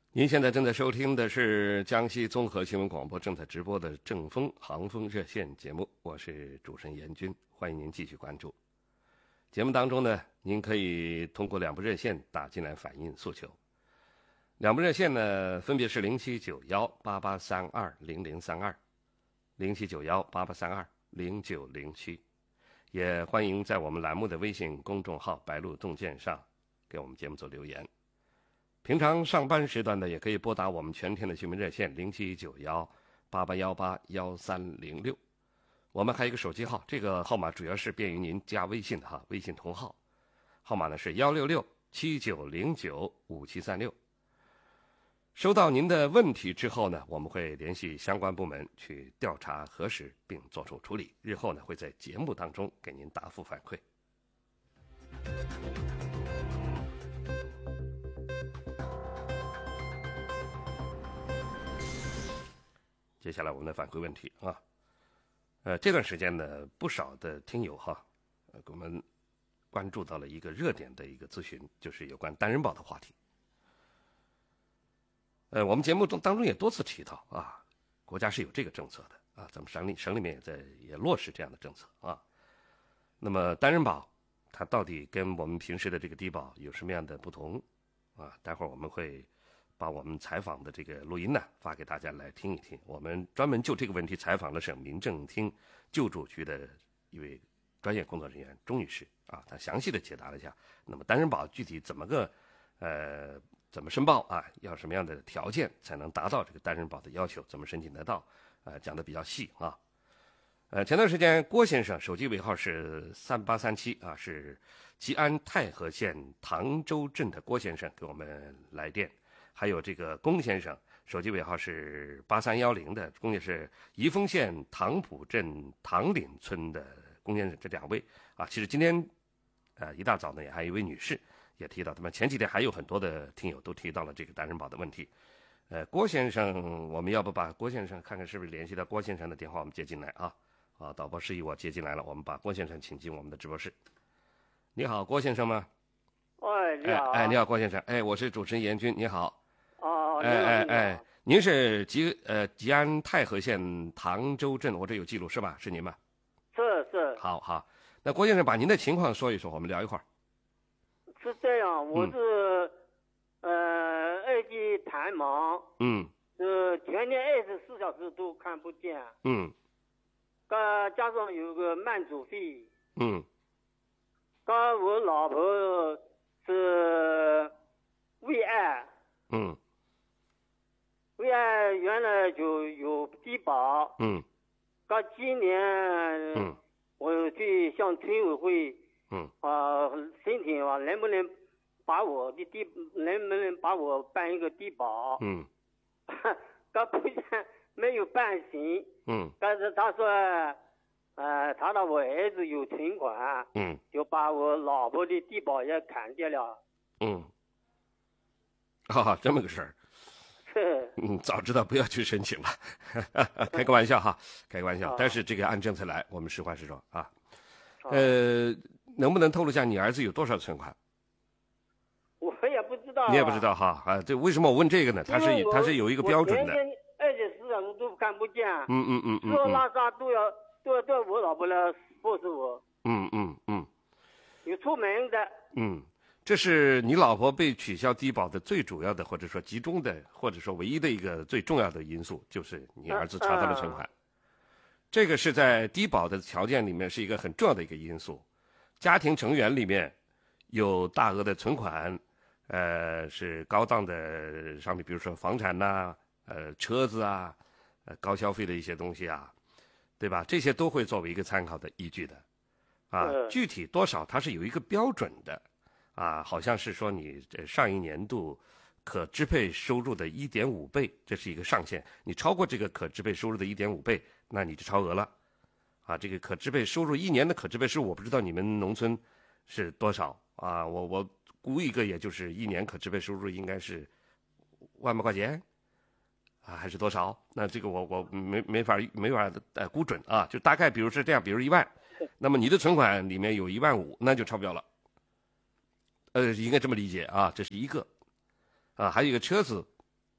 您现在正在收听的是江西综合新闻广播正在直播的正风航风热线节目，我是主持人严军，欢迎您继续关注。节目当中呢，您可以通过两部热线打进来反映诉求。两部热线呢，分别是079188320032、079188320907，也欢迎在我们栏目的微信公众号白鹿洞见上给我们节目做留言。平常上班时段呢，也可以拨打我们全天的新闻热线079188181306。我们还有一个手机号，这个号码主要是便于您加微信的哈，微信同号，号码呢是16679095736。收到您的问题之后呢，我们会联系相关部门去调查核实并做出处理，日后呢会在节目当中给您答复反馈。接下来我们的反馈问题啊，这段时间呢，不少的听友哈，给我们关注到了一个热点的一个咨询，就是有关单人保的话题。我们节目当中也多次提到啊，国家是有这个政策的啊，咱们省里面也落实这样的政策啊。那么单人保它到底跟我们平时的这个低保有什么样的不同啊？待会儿我们会把我们采访的这个录音呢发给大家来听一听。我们专门就这个问题采访了省民政厅救助局的一位专业工作人员钟女士啊，她详细的解答了一下。那么单人保具体怎么申报啊？要什么样的条件才能达到这个单人保的要求？怎么申请得到？讲的比较细啊。前段时间郭先生手机尾号是3837啊，是吉安太和县唐州镇的郭先生给我们来电。还有这个龚先生，手机尾号是8310的，龚也是宜丰县唐浦镇唐岭村的龚先生，这两位啊，其实今天一大早呢，也还有一位女士也提到，他们前几天还有很多的听友都提到了这个单人保的问题。郭先生，我们要不把郭先生看看是不是联系到郭先生的电话，我们接进来啊？导播示意我接进来了，我们把郭先生请进我们的直播室。你好，郭先生吗？ 喂，你好。 你好，郭先生。我是主持人严军，你好。您你是吉安太和县唐州镇，我这有记录是吧？是您吗？ 是。 好，那郭先生把您的情况说一说，我们聊一会儿。 是这样，我是二级痰盲，全天24小时都看不见，加上有个慢阻肺，我老婆是胃癌，胃癌原来就有低保，今年我去向村委会申请能不能把我办一个低保，不然没有办行，但是他说查到我儿子有存款，就把我老婆的低保也砍掉了。 这么个事儿。早知道不要去申请了，开个玩笑哈，开个玩笑。但是这个按政策来，我们实话实说啊。能不能透露一下你儿子有多少存款？ 我也不知道。 你也不知道哈？对，为什么我问这个呢？他是有一个标准的。 24小时都看不见。 吃喝拉撒都要我老婆来服侍我。有出门的。 这是你老婆被取消低保的最主要的，或者说集中的，或者说唯一的一个最重要的因素，就是你儿子查到了存款。这个是在低保的条件里面是一个很重要的一个因素。家庭成员里面有大额的存款，是高档的商品，比如说房产呐，车子啊，高消费的一些东西啊，对吧？这些都会作为一个参考的依据的。具体多少它是有一个标准的。好像是说你上一年度可支配收入的1.5倍，这是一个上限。你超过这个可支配收入的1.5倍，那你就超额了。这个可支配收入一年的可支配收入，我不知道你们农村是多少啊？我估一个，也就是一年可支配收入应该是1万块钱还是多少？那这个我没法估准啊，就大概比如是这样，比如1万，那么你的存款里面有1.5万，那就超标了。应该这么理解啊，这是一个，还有一个车子，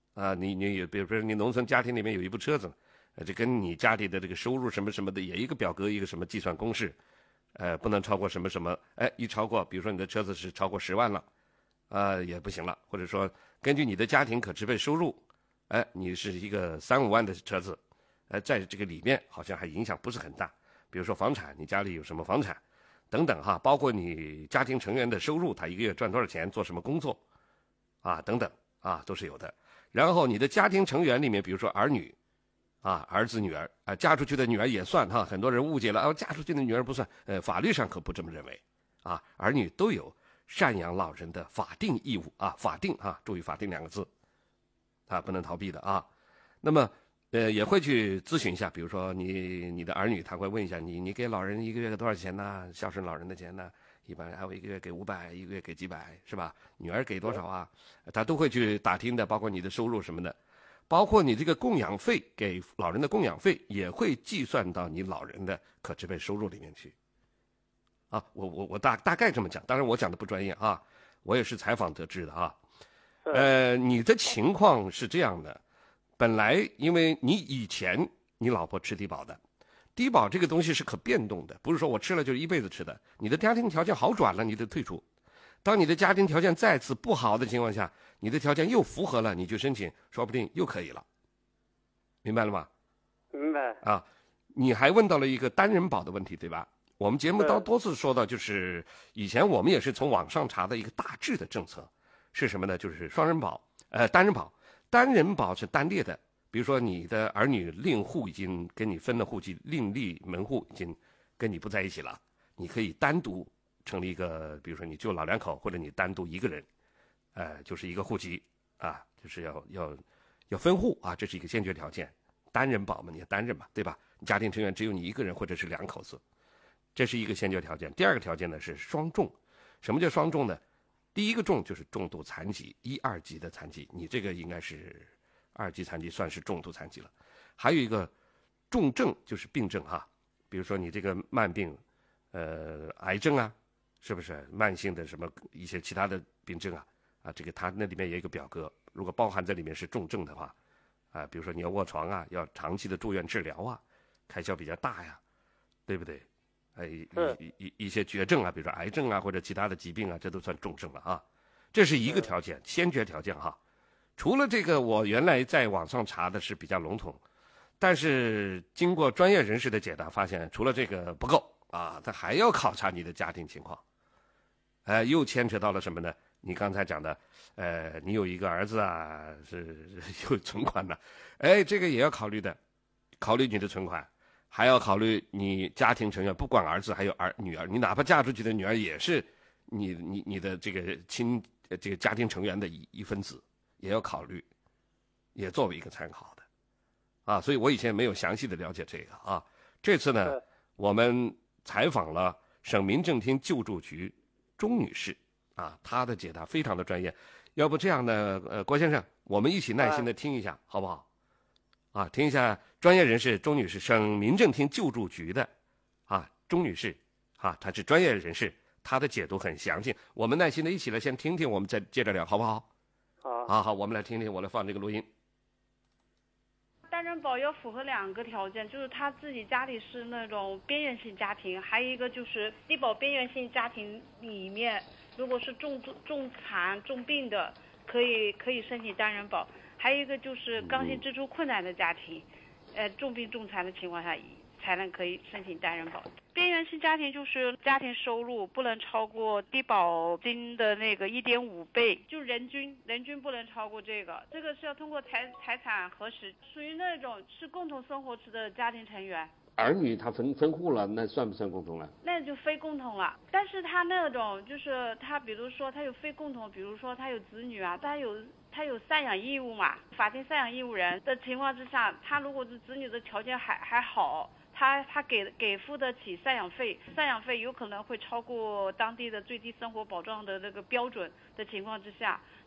啊，你有，比如说你农村家庭里面有一部车子，这跟你家里的这个收入什么什么的也一个表格，一个什么计算公式，不能超过什么什么，一超过，比如说你的车子是超过10万了，也不行了，或者说根据你的家庭可支配收入，你是一个3-5万的车子，在这个里面好像还影响不是很大，比如说房产，你家里有什么房产，等等哈，包括你家庭成员的收入，他一个月赚多少钱，做什么工作，等等都是有的。然后你的家庭成员里面，比如说儿女，儿子女儿嫁出去的女儿也算哈，很多人误解了嫁出去的女儿不算，法律上可不这么认为儿女都有赡养老人的法定义务法定注意法定2个字不能逃避的那么也会去咨询一下，比如说你的儿女他会问一下你给老人一个月多少钱呢？孝顺老人的钱呢？一般还有一个月给500，一个月给几百，是吧？女儿给多少他都会去打听的，包括你的收入什么的，包括你这个供养费，给老人的供养费也会计算到你老人的可支配收入里面去。我大概这么讲，当然我讲的不专业我也是采访得知的你的情况是这样的，本来因为你以前你老婆吃低保的。低保这个东西是可变动的，不是说我吃了就是一辈子吃的。你的家庭条件好转了，你得退出；当你的家庭条件再次不好的情况下，你的条件又符合了，你去申请，说不定又可以了。明白了吗？ 明白。 你还问到了一个单人保的问题，对吧？我们节目多次说到，就是以前我们也是从网上查的一个大致的政策，是什么呢？就是双人保，单人保，单人保是单列的。比如说你的儿女另户已经跟你分了户籍，另立门户已经跟你不在一起了，你可以单独成立一个，比如说你就老2口，或者你单独一个人，就是一个户籍就是要分户这是一个先决条件。单人保嘛，你单人嘛，对吧？家庭成员只有你一个人或者是2口子，这是一个先决条件。第2个条件呢是双重。什么叫双重呢？第一个重就是重度残疾，1、2级的残疾，你这个应该是2级残疾，算是重度残疾了。还有一个重症，就是病症比如说你这个慢病，癌症是不是慢性的什么一些其他的病症这个它那里面也有一个表格，如果包含在里面是重症的话比如说你要卧床要长期的住院治疗开销比较大对不对？一些绝症比如说癌症或者其他的疾病这都算重症了这是一个条件，先决条件除了这个，我原来在网上查的是比较笼统，但是经过专业人士的解答，发现除了这个不够他还要考察你的家庭情况，又牵扯到了什么呢？你刚才讲的，你有一个儿子是有存款的，这个也要考虑的，考虑你的存款，还要考虑你家庭成员，不管儿子还有女儿，你哪怕嫁出去的女儿也是你的这个这个家庭成员的一份子。也要考虑，也作为一个参考的所以我以前没有详细的了解这个这次呢，我们采访了省民政厅救助局钟女士她的解答非常的专业。要不这样呢，郭先生，我们一起耐心的听一下好不好听一下专业人士钟女士，省民政厅救助局的钟女士她是专业人士，她的解读很详尽，我们耐心的一起来先听听，我们再接着聊好不好？好，我们来听听，我来放这个录音。 单人保要符合2个条件，就是他自己家里是那种边缘性家庭，还有一个就是低保边缘性家庭里面，如果是重残重病的，可以申请单人保，还有一个就是刚性支出困难的家庭，重病重残的情况下才能可以申请单人保。边缘性家庭就是家庭收入不能超过低保金的那个1.5倍，就人均不能超过这个是要通过财产核实，属于那种是共同生活的家庭成员。 儿女他分户了，那算不算共同了？ 那就非共同了。但是他那种就是他，比如说他有非共同，比如说他有子女他有赡养义务嘛，法定赡养义务人的情况之下，他如果是子女的条件还好，他给付得起赡养费有可能会超过当地的最低生活保障的那个标准的情况之下，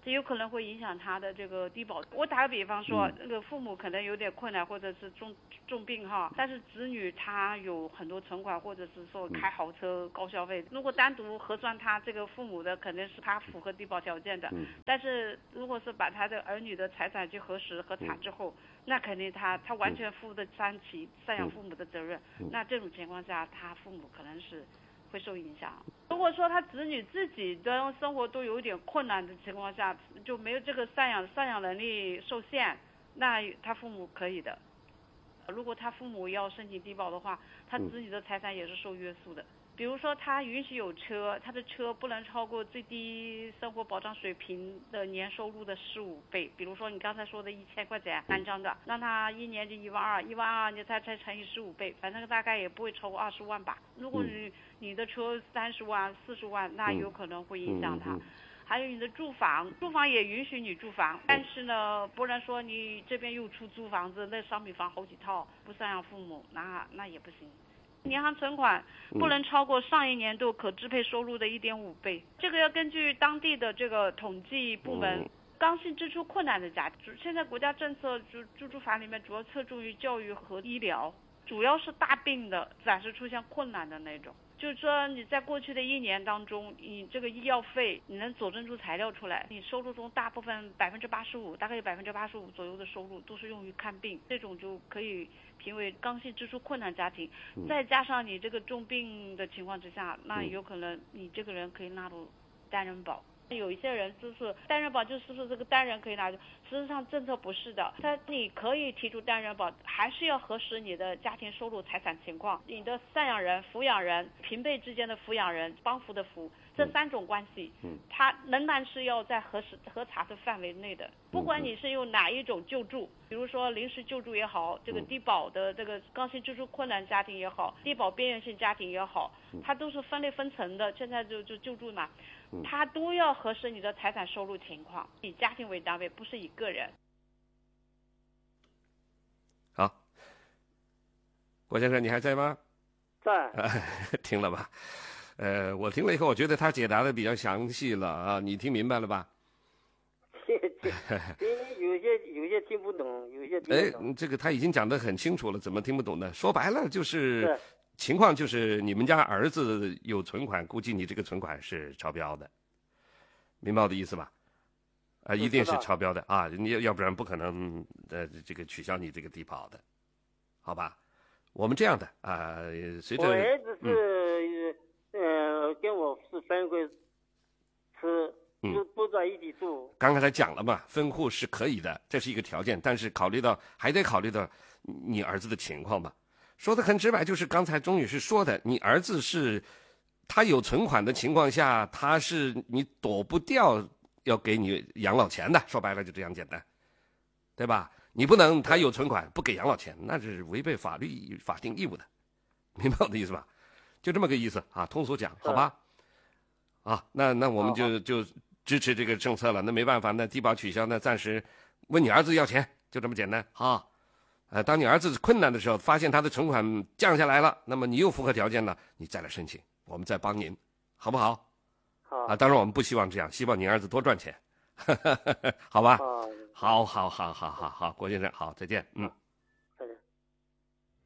这有可能会影响他的这个低保。我打个比方说，那个父母可能有点困难或者是重病哈，但是子女他有很多存款，或者是说开豪车高消费，如果单独核算他这个父母的，肯定是他符合低保条件的。但是如果是把他的儿女的财产去核查之后，那肯定他完全负得担起赡养父母的责任。那这种情况下，他父母可能是会受影响。如果说他子女自己的生活都有一点困难的情况下，就没有这个赡养能力受限，那他父母可以的。如果他父母要申请低保的话，他子女的财产也是受约束的。比如说他允许有车，他的车不能超过最低生活保障水平的年收入的15倍。比如说你刚才说的1000块钱单张的，那他一年就12000，12000你才乘以15倍，反正大概也不会超过20万吧。如果你的车30万、40万，那有可能会影响他。还有你的住房也允许你住房，但是呢，不能说你这边又出租房子，那商品房好几套，不赡养父母，那也不行。银行存款不能超过上一年度可支配收入的1.5倍，这个要根据当地的这个统计部门。刚性支出困难的家庭，现在国家政策住房里面主要侧重于教育和医疗，主要是大病的暂时出现困难的那种。就是说你在过去的1年当中，你这个医药费你能佐证出材料出来，你收入中大部分85%，大概有85%左右的收入都是用于看病，这种就可以评为刚性支出困难家庭。再加上你这个重病的情况之下，那有可能你这个人可以纳入单人保。有一些人就是单人保，就是说这个单人可以拿，事实上政策不是的，你可以提出单人保，还是要核实你的家庭收入、财产情况，你的赡养人、抚养人、平辈之间的抚养人、帮扶的扶，这3种关系，它仍然是要在核查的范围内的。不管你是用哪一种救助，比如说临时救助也好，这个低保的这个刚性支出困难家庭也好，低保边缘性家庭也好，它都是分类分层的。现在就救助嘛，它都要核实你的财产收入情况，以家庭为单位，不是以个人。 好，郭先生，你还在吗？ 在。 听了吧？我听了以后，我觉得他解答的比较详细了啊，你听明白了吧？ 有些听不懂，有些听不懂。 这个他已经讲得很清楚了，怎么听不懂呢？说白了就是情况就是你们家儿子有存款，估计你这个存款是超标的，明白我的意思吧？一定是超标的啊！你要不然不可能这个取消你这个低保的，好吧？我们这样的随着我儿子是跟我是分回吃。不在一起住。刚才讲了嘛，分户是可以的，这是一个条件，但是还得考虑到你儿子的情况嘛。说的很直白，就是刚才钟女士说的，你儿子是他有存款的情况下，他是你躲不掉要给你养老钱的，说白了就这样简单，对吧？你不能他有存款不给养老钱，那是违背法定义务的，明白我的意思吧？就这么个意思啊，通俗讲，好吧？那我们就支持这个政策了，那没办法，那低保取消，那暂时问你儿子要钱，就这么简单啊。当你儿子困难的时候，发现他的存款降下来了，那么你又符合条件了，你再来申请，我们再帮您，好不好？ 好当然我们不希望这样，希望你儿子多赚钱，好吧？好，郭先生，好，再见，